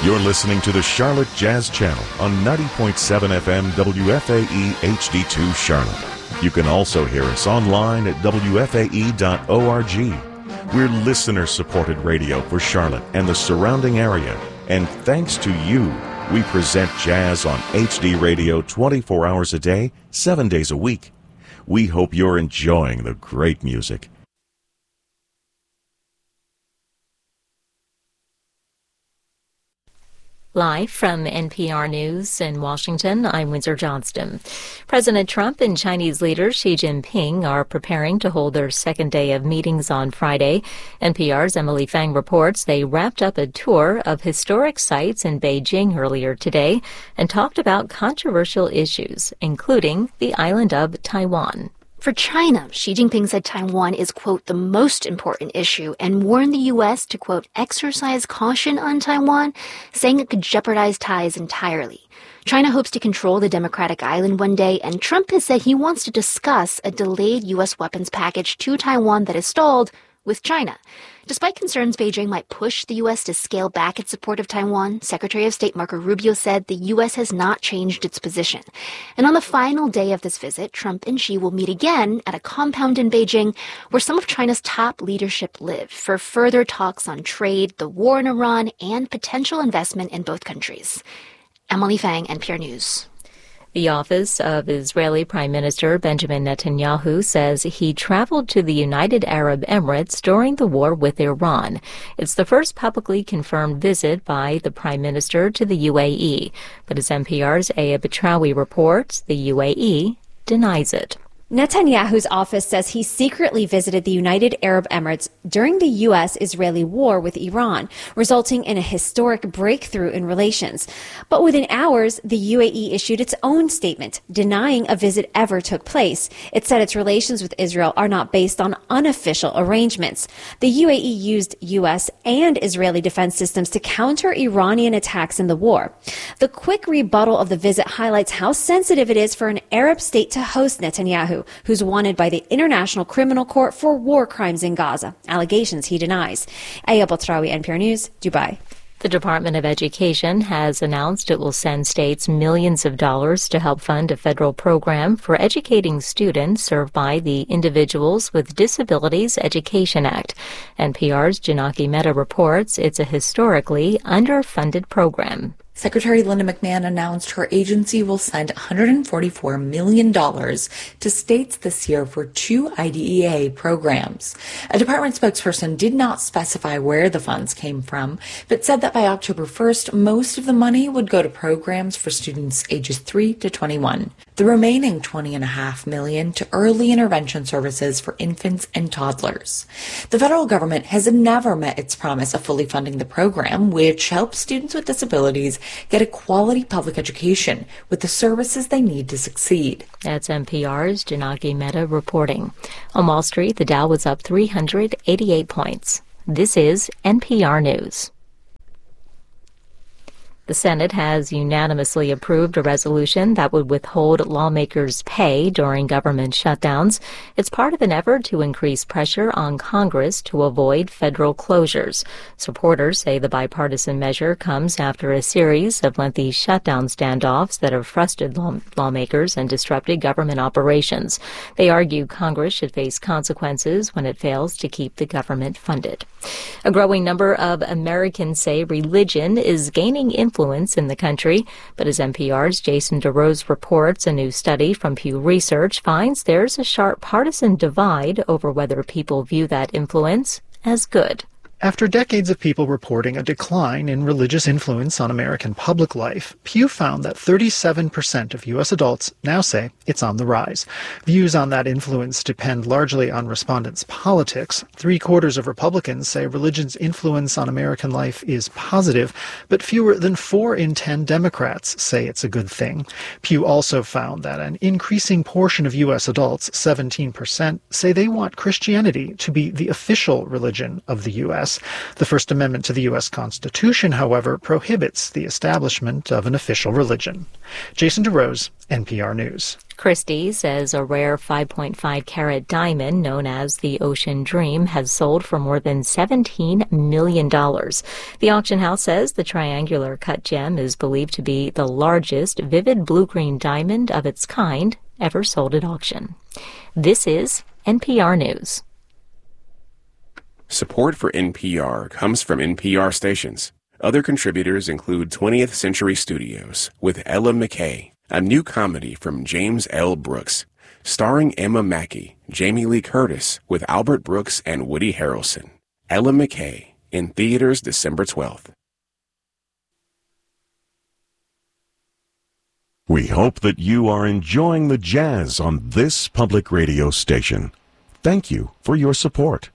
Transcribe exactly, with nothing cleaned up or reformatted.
You're listening to the Charlotte Jazz Channel on ninety point seven F M W F A E H D two Charlotte. You can also hear us online at W F A E dot org. We're listener-supported radio for Charlotte and the surrounding area. And thanks to you, we present jazz on H D radio twenty-four hours a day, seven days a week. We hope you're enjoying the great music. Live from N P R News in Washington, I'm Windsor Johnston. President Trump and Chinese leader Xi Jinping are preparing to hold their second day of meetings on Friday. N P R's Emily Fang reports they wrapped up a tour of historic sites in Beijing earlier today and talked about controversial issues, including the island of Taiwan. For China, Xi Jinping said Taiwan is, quote, the most important issue and warned the U S to, quote, exercise caution on Taiwan, saying it could jeopardize ties entirely. China hopes to control the democratic island one day, and Trump has said he wants to discuss a delayed U S weapons package to Taiwan that is stalled with China. Despite concerns Beijing might push the U S to scale back its support of Taiwan, Secretary of State Marco Rubio said the U S has not changed its position. And on the final day of this visit, Trump and Xi will meet again at a compound in Beijing where some of China's top leadership live for further talks on trade, the war in Iran, and potential investment in both countries. Emily Fang, N P R News. The office of Israeli Prime Minister Benjamin Netanyahu says he traveled to the United Arab Emirates during the war with Iran. It's the first publicly confirmed visit by the Prime Minister to the U A E. But as N P R's Aya Batrawi reports, the U A E denies it. Netanyahu's office says he secretly visited the United Arab Emirates during the U S-Israeli war with Iran, resulting in a historic breakthrough in relations. But within hours, the U A E issued its own statement, denying a visit ever took place. It said its relations with Israel are not based on unofficial arrangements. The U A E used U S and Israeli defense systems to counter Iranian attacks in the war. The quick rebuttal of the visit highlights how sensitive it is for an Arab state to host Netanyahu, who's wanted by the International Criminal Court for war crimes in Gaza, allegations he denies. Aya Batrawi, N P R News, Dubai. The Department of Education has announced it will send states millions of dollars to help fund a federal program for educating students served by the Individuals with Disabilities Education Act. N P R's Janaki Mehta reports it's a historically underfunded program. Secretary Linda McMahon announced her agency will send one hundred forty-four million dollars to states this year for two I D E A programs. A department spokesperson did not specify where the funds came from, but said that by October first, most of the money would go to programs for students ages three to twenty-one. The remaining twenty point five million dollars to early intervention services for infants and toddlers. The federal government has never met its promise of fully funding the program, which helps students with disabilities get a quality public education with the services they need to succeed. That's N P R's Janaki Mehta reporting. On Wall Street, the Dow was up three hundred eighty-eight points. This is N P R News. The Senate has unanimously approved a resolution that would withhold lawmakers' pay during government shutdowns. It's part of an effort to increase pressure on Congress to avoid federal closures. Supporters say the bipartisan measure comes after a series of lengthy shutdown standoffs that have frustrated law- lawmakers and disrupted government operations. They argue Congress should face consequences when it fails to keep the government funded. A growing number of Americans say religion is gaining influence influence in the country, but as N P R's Jason DeRose reports, a new study from Pew Research finds there's a sharp partisan divide over whether people view that influence as good. After decades of people reporting a decline in religious influence on American public life, Pew found that thirty-seven percent of U S adults now say it's on the rise. Views on that influence depend largely on respondents' politics. Three-quarters of Republicans say religion's influence on American life is positive, but fewer than four in ten Democrats say it's a good thing. Pew also found that an increasing portion of U S adults, seventeen percent, say they want Christianity to be the official religion of the U S business. The First Amendment to the U S Constitution, however, prohibits the establishment of an official religion. Jason DeRose, N P R News. Christie says a rare five point five carat diamond known as the Ocean Dream has sold for more than seventeen million dollars. The auction house says the triangular cut gem is believed to be the largest vivid blue-green diamond of its kind ever sold at auction. This is N P R News. Support for N P R comes from N P R stations. Other contributors include twentieth Century Studios with Ella McKay, a new comedy from James L. Brooks, starring Emma Mackey, Jamie Lee Curtis with Albert Brooks and Woody Harrelson. Ella McKay, in theaters December twelfth. We hope that you are enjoying the jazz on this public radio station. Thank you for your support.